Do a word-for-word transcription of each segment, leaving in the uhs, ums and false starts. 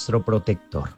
nuestro protector.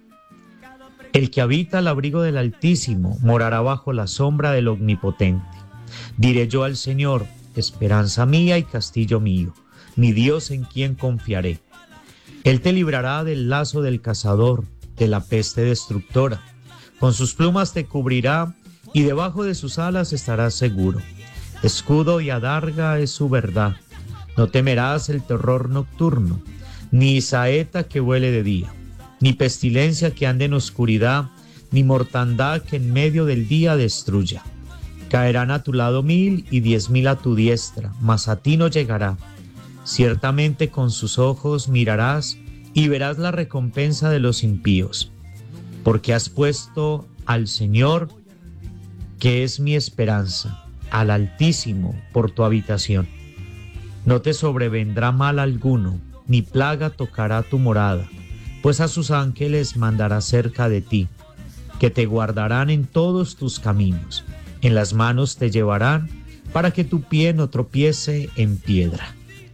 El que habita al abrigo del Altísimo morará bajo la sombra del Omnipotente. Diré yo al Señor, esperanza mía y castillo mío, mi Dios en quien confiaré. Él te librará del lazo del cazador, de la peste destructora. Con sus plumas te cubrirá y debajo de sus alas estarás seguro. Escudo y adarga es su verdad. No temerás el terror nocturno, ni saeta que vuele de día, ni pestilencia que ande en oscuridad, ni mortandad que en medio del día destruya. Caerán a tu lado mil y diez mil a tu diestra, mas a ti no llegará. Ciertamente con sus ojos mirarás y verás la recompensa de los impíos, porque has puesto al Señor, que es mi esperanza, al Altísimo por tu habitación. No te sobrevendrá mal alguno, ni plaga tocará tu morada, pues a sus ángeles mandará cerca de ti, que te guardarán en todos tus caminos. En las manos te llevarán, para que tu pie no tropiece en piedra.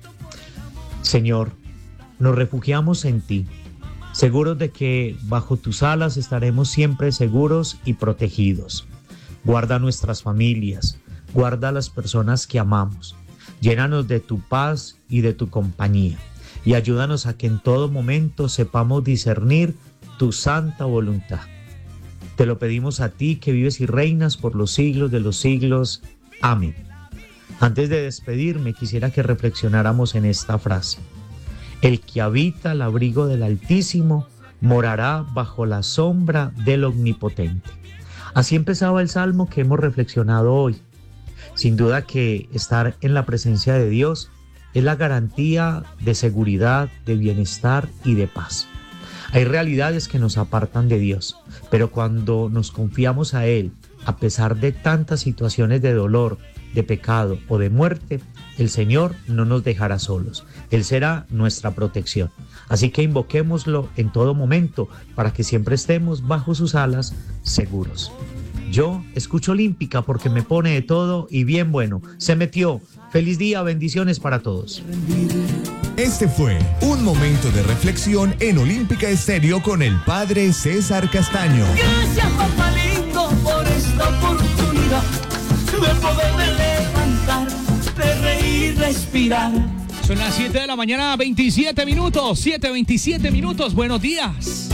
Señor, nos refugiamos en ti, seguros de que bajo tus alas estaremos siempre seguros y protegidos. Guarda nuestras familias, guarda a las personas que amamos, llénanos de tu paz y de tu compañía, y ayúdanos a que en todo momento sepamos discernir tu santa voluntad. Te lo pedimos a ti, que vives y reinas por los siglos de los siglos. Amén. Antes de despedirme, quisiera que reflexionáramos en esta frase. El que habita al abrigo del Altísimo morará bajo la sombra del Omnipotente. Así empezaba el salmo que hemos reflexionado hoy. Sin duda que estar en la presencia de Dios es la garantía de seguridad, de bienestar y de paz. Hay realidades que nos apartan de Dios, pero cuando nos confiamos a Él, a pesar de tantas situaciones de dolor, de pecado o de muerte, el Señor no nos dejará solos. Él será nuestra protección. Así que invoquémoslo en todo momento para que siempre estemos bajo sus alas seguros. Yo escucho Olímpica porque me pone de todo y bien bueno. Se metió. Feliz día, bendiciones para todos. Este fue un momento de reflexión en Olímpica Estéreo con el Padre César Castaño. Gracias, papá lindo, por esta oportunidad de poderme levantar, de reír, respirar. Son las siete de la mañana, veintisiete minutos, siete veintisiete minutos, buenos días.